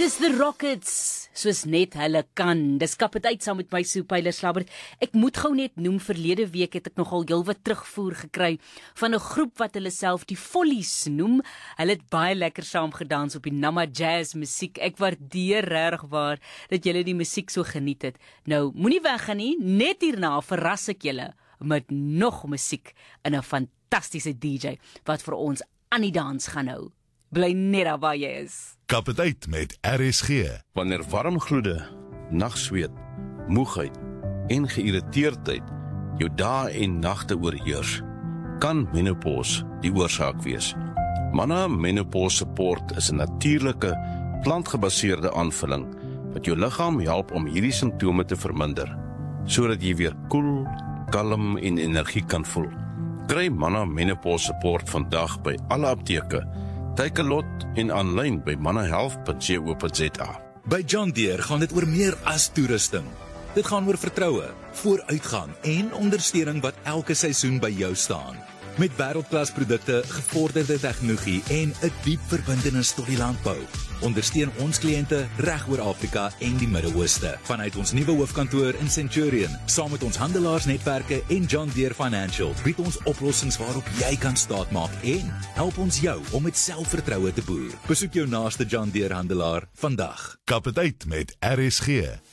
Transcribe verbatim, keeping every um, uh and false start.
Dis the Rockets, soos net hulle kan. Dis kapitein saam met my Soepeiler Slabbert. Ek moet gou net noem, verlede week het ek nogal heelwat terugvoer gekry van 'n groep wat hulle self die Follies noem. Hulle het baie lekker saam gedans op die Nama Jazz musiek. Ek waardeer regtig waar dat julle die musiek so geniet het. Nou, moenie weggaan nie, net hierna verras ek julle met nog musiek en 'n fantastiese D J wat vir ons aan die dans gaan hou. Bly net daar waar jy is. Kap het uit met R S G. Wanneer warm gloede, nagsweet, moegheid en geïrriteerdheid jou dae en nagte oorheers, kan menopause die oorsaak wees. Manna Menopause Support is 'n natuurlike, plantgebaseerde aanvulling wat jou liggaam help om hierdie simptome te verminder, sodat jy weer koel, kalm en energie kan voel. Kry Manna Menopause Support vandag by alle apteke, Takealot en aanlyn by mannahealth dot co dot za. By John Deere gaan dit oor meer as toerusting. Dit gaan oor vertroue, vooruitgang en ondersteuning wat elke seisoen by jou staan. Met wêreldklas produkte, gevorderde tegnologie en 'n diep verbintenis tot die landbou. Ondersteun ons kliënte reg oor Afrika en die Midde-Ooste. Vanuit ons nuwe hoofkantoor in Centurion, saam met ons handelaarsnetwerke en John Deere Financial, bied ons oplossings waarop jy kan staatmaak en help ons jou om met selfvertroue te boer. Besoek jou naaste John Deere handelaar vandag. Kap het uit met R S G.